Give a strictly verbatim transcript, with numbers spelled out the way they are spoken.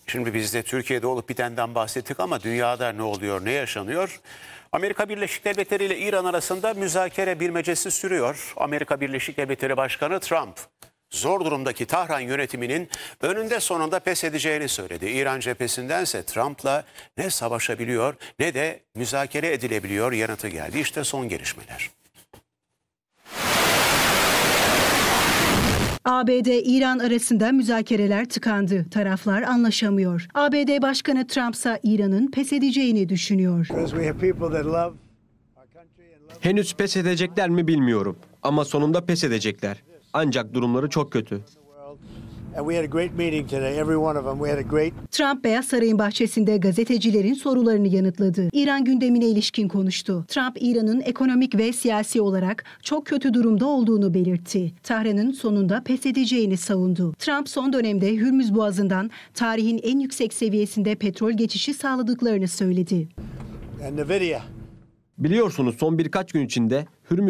Şimdi biz de Türkiye'de olup bitenden bahsettik ama dünyada ne oluyor, ne yaşanıyor? Amerika Birleşik Devletleri ile İran arasında müzakere bilmecesi sürüyor. Amerika Birleşik Devletleri Başkanı Trump, zor durumdaki Tahran yönetiminin önünde sonunda pes edeceğini söyledi. İran cephesindense Trump'la ne savaşabiliyor ne de müzakere edilebiliyor yanıtı geldi. İşte son gelişmeler. A B D-İran arasında müzakereler tıkandı. Taraflar anlaşamıyor. A B D Başkanı Trump ise İran'ın pes edeceğini düşünüyor. Henüz pes edecekler mi bilmiyorum. Ama sonunda pes edecekler. Ancak durumları çok kötü. Trump Beyaz Saray'ın bahçesinde gazetecilerin sorularını yanıtladı. İran gündemine ilişkin konuştu. Trump, İran'ın ekonomik ve siyasi olarak çok kötü durumda olduğunu belirtti. Tahran'ın sonunda pes edeceğini savundu. Trump son dönemde Hürmüz Boğazı'ndan tarihin en yüksek seviyesinde petrol geçişi sağladıklarını söyledi. Biliyorsunuz son birkaç gün içinde Hürmüz